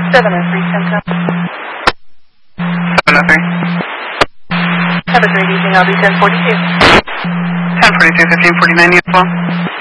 703, 703. Have a great evening. I'll be 1042. 1042, 1549, uniform.